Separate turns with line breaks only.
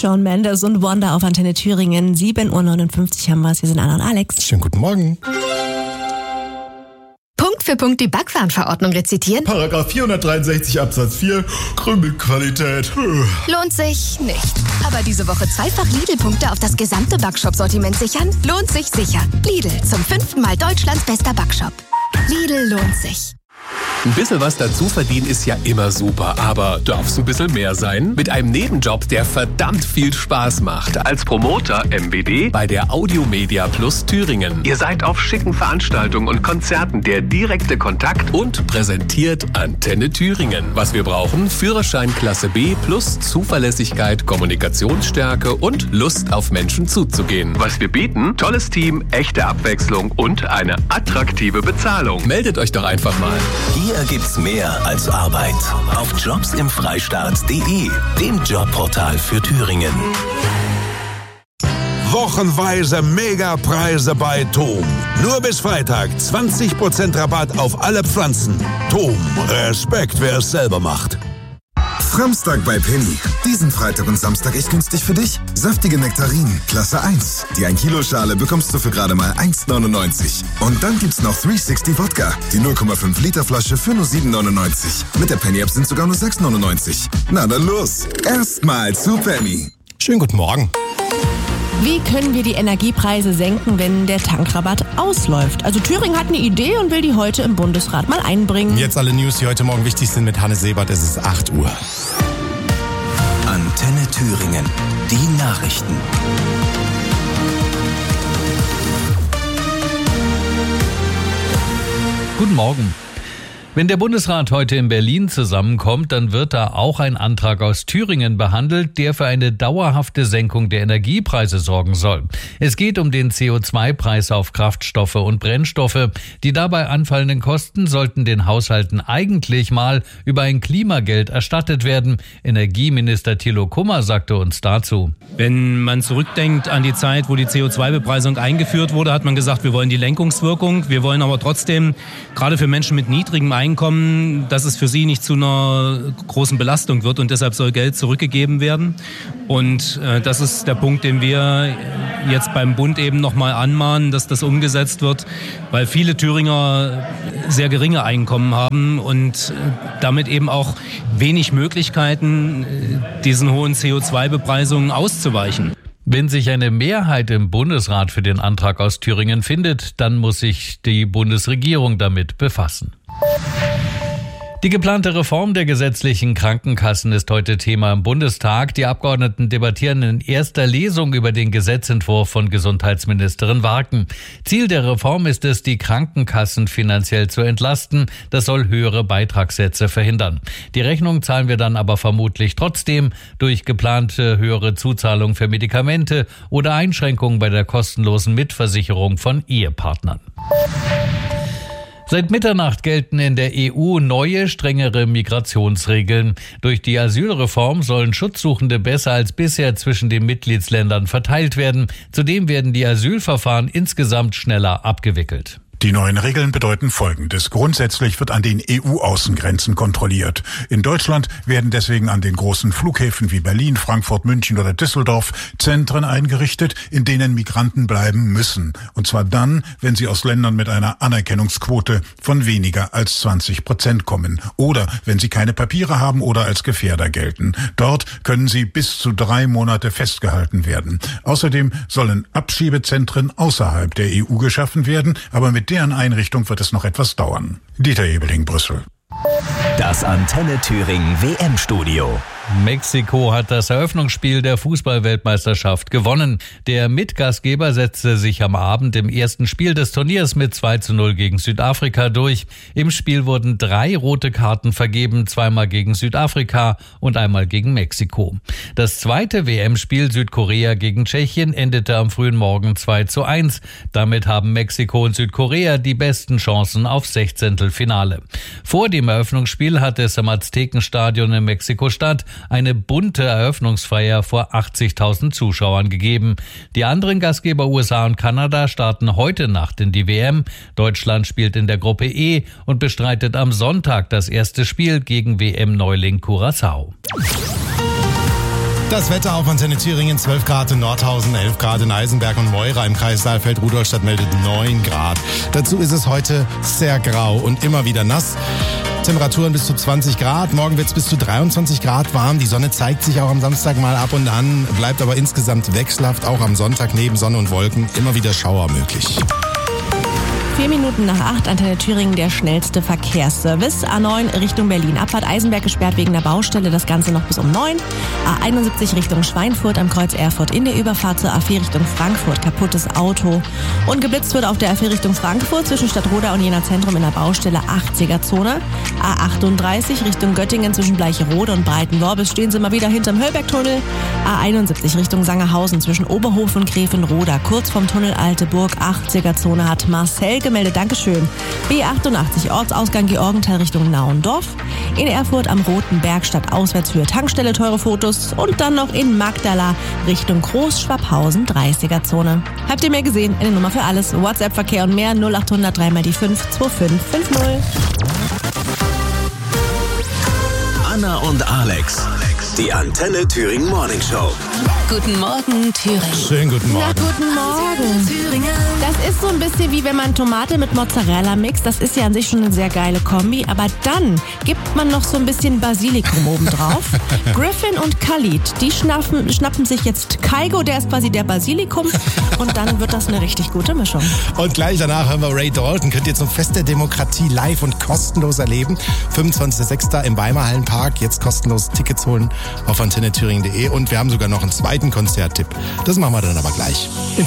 Shawn Mendes und Wonder auf Antenne Thüringen. 7:59 Uhr haben wir es. Wir sind Anna und Alex.
Schönen guten Morgen.
Punkt für Punkt die Backwarenverordnung rezitieren?
Paragraph 463 Absatz 4, Krümelqualität.
Lohnt sich nicht. Aber diese Woche zweifach Lidl-Punkte auf das gesamte Backshop-Sortiment sichern? Lohnt sich sicher. Lidl, zum 5. Mal Deutschlands bester Backshop. Lidl lohnt sich.
Ein bisschen was dazu verdienen ist ja immer super, aber darf's ein bisschen mehr sein? Mit einem Nebenjob, der verdammt viel Spaß macht. Als Promoter MBD bei der Audiomedia Plus Thüringen. Ihr seid auf schicken Veranstaltungen und Konzerten der direkte Kontakt und präsentiert Antenne Thüringen. Was wir brauchen? Führerschein Klasse B plus Zuverlässigkeit, Kommunikationsstärke und Lust auf Menschen zuzugehen. Was wir bieten? Tolles Team, echte Abwechslung und eine attraktive Bezahlung. Meldet euch doch einfach mal.
Hier gibt's mehr als Arbeit. Auf jobsimfreistaat.de, dem Jobportal für Thüringen.
Wochenweise Megapreise bei TOM. Nur bis Freitag 20% Rabatt auf alle Pflanzen. TOM, Respekt, wer es selber macht.
Samstag bei Penny. Diesen Freitag und Samstag echt günstig für dich. Saftige Nektarinen, Klasse 1. Die 1 Kilo Schale bekommst du für gerade mal 1,99. Und dann gibt's noch 360 Wodka. Die 0,5 Liter Flasche für nur 7,99. Mit der Penny App sind sogar nur 6,99. Na dann los. Erstmal zu Penny.
Schönen guten Morgen.
Wie können wir die Energiepreise senken, wenn der Tankrabatt ausläuft? Also Thüringen hat eine Idee und will die heute im Bundesrat mal einbringen.
Jetzt alle News, die heute Morgen wichtig sind mit Hanne Sebert. Es ist 8 Uhr.
Antenne Thüringen. Die Nachrichten.
Guten Morgen. Wenn der Bundesrat heute in Berlin zusammenkommt, dann wird da auch ein Antrag aus Thüringen behandelt, der für eine dauerhafte Senkung der Energiepreise sorgen soll. Es geht um den CO2-Preis auf Kraftstoffe und Brennstoffe. Die dabei anfallenden Kosten sollten den Haushalten eigentlich mal über ein Klimageld erstattet werden. Energieminister Thilo Kummer sagte uns dazu.
Wenn man zurückdenkt an die Zeit, wo die CO2-Bepreisung eingeführt wurde, hat man gesagt, wir wollen die Lenkungswirkung. Wir wollen aber trotzdem, gerade für Menschen mit niedrigem Einkommen, dass es für sie nicht zu einer großen Belastung wird und deshalb soll Geld zurückgegeben werden. Und das ist der Punkt, den wir jetzt beim Bund eben nochmal anmahnen, dass das umgesetzt wird, weil viele Thüringer sehr geringe Einkommen haben und damit eben auch wenig Möglichkeiten, diesen hohen CO2-Bepreisungen auszuweichen.
Wenn sich eine Mehrheit im Bundesrat für den Antrag aus Thüringen findet, dann muss sich die Bundesregierung damit befassen. Die geplante Reform der gesetzlichen Krankenkassen ist heute Thema im Bundestag. Die Abgeordneten debattieren in erster Lesung über den Gesetzentwurf von Gesundheitsministerin Warken. Ziel der Reform ist es, die Krankenkassen finanziell zu entlasten. Das soll höhere Beitragssätze verhindern. Die Rechnung zahlen wir dann aber vermutlich trotzdem durch geplante höhere Zuzahlung für Medikamente oder Einschränkungen bei der kostenlosen Mitversicherung von Ehepartnern. Seit Mitternacht gelten in der EU neue, strengere Migrationsregeln. Durch die Asylreform sollen Schutzsuchende besser als bisher zwischen den Mitgliedsländern verteilt werden. Zudem werden die Asylverfahren insgesamt schneller abgewickelt.
Die neuen Regeln bedeuten Folgendes. Grundsätzlich wird an den EU-Außengrenzen kontrolliert. In Deutschland werden deswegen an den großen Flughäfen wie Berlin, Frankfurt, München oder Düsseldorf Zentren eingerichtet, in denen Migranten bleiben müssen. Und zwar dann, wenn sie aus Ländern mit einer Anerkennungsquote von weniger als 20% kommen. Oder wenn sie keine Papiere haben oder als Gefährder gelten. Dort können sie bis zu 3 Monate festgehalten werden. Außerdem sollen Abschiebezentren außerhalb der EU geschaffen werden, aber mit deren Einrichtung wird es noch etwas dauern. Dieter Ebeling, Brüssel.
Das Antenne Thüringen WM-Studio.
Mexiko hat das Eröffnungsspiel der Fußball-Weltmeisterschaft gewonnen. Der Mitgastgeber setzte sich am Abend im ersten Spiel des Turniers mit 2:0 gegen Südafrika durch. Im Spiel wurden 3 rote Karten vergeben, 2-mal gegen Südafrika und einmal gegen Mexiko. Das zweite WM-Spiel Südkorea gegen Tschechien endete am frühen Morgen 2:1. Damit haben Mexiko und Südkorea die besten Chancen auf Sechzehntelfinale. Vor dem Eröffnungsspiel hatte es im Aztekenstadion in Mexiko-Stadt eine bunte Eröffnungsfeier vor 80.000 Zuschauern gegeben. Die anderen Gastgeber USA und Kanada starten heute Nacht in die WM. Deutschland spielt in der Gruppe E und bestreitet am Sonntag das erste Spiel gegen WM-Neuling Curaçao.
Das Wetter auf Antenne Thüringen, 12 Grad in Nordhausen, 11 Grad in Eisenberg und Meura. Im Kreis Saalfeld-Rudolstadt meldet 9 Grad. Dazu ist es heute sehr grau und immer wieder nass. Temperaturen bis zu 20 Grad. Morgen wird es bis zu 23 Grad warm. Die Sonne zeigt sich auch am Samstag mal ab und an, bleibt aber insgesamt wechselhaft. Auch am Sonntag neben Sonne und Wolken immer wieder Schauer möglich.
4 Minuten nach 8, Antenne Thüringen, der schnellste Verkehrsservice. A9 Richtung Berlin. Abfahrt Eisenberg gesperrt wegen der Baustelle. Das Ganze noch bis um 9. A71 Richtung Schweinfurt am Kreuz Erfurt. In der Überfahrt zur A4 Richtung Frankfurt. Kaputtes Auto. Und geblitzt wird auf der A4 Richtung Frankfurt zwischen Stadtroda und Jena Zentrum in der Baustelle 80er-Zone. A38 Richtung Göttingen zwischen Bleicherode und Breitenworbis stehen sie mal wieder hinterm Höllbergtunnel. A71 Richtung Sangerhausen zwischen Oberhof und Gräfenroda. Kurz vom Tunnel Alte Burg 80er-Zone hat Marcel gemeldet. Dankeschön. B88 Ortsausgang Georgenthal Richtung Nauendorf. In Erfurt am Roten Berg statt Auswärtshöhe Tankstelle teure Fotos. Und dann noch in Magdala Richtung Großschwabhausen 30er-Zone. Habt ihr mehr gesehen? Eine Nummer für alles. WhatsApp-Verkehr und mehr 0800 3 mal die 5 2550.
Anna und Alex. Die Antenne Thüringen Morning Show.
Guten Morgen, Thüringen.
Schönen guten Morgen.
Na, guten Morgen. Das ist so ein bisschen wie wenn man Tomate mit Mozzarella mixt. Das ist ja an sich schon eine sehr geile Kombi. Aber dann gibt man noch so ein bisschen Basilikum obendrauf. Griffin und Khalid, die schnappen sich jetzt Kaigo, der ist quasi der Basilikum. Und dann wird das eine richtig gute Mischung.
Und gleich danach hören wir Ray Dalton. Könnt ihr zum Fest der Demokratie live und kostenlos erleben. 25.06. im Weimar Hallenpark. Jetzt kostenlos Tickets holen auf antennethüringen.de. Und wir haben sogar noch einen zweiten Konzerttipp. Das machen wir dann aber gleich.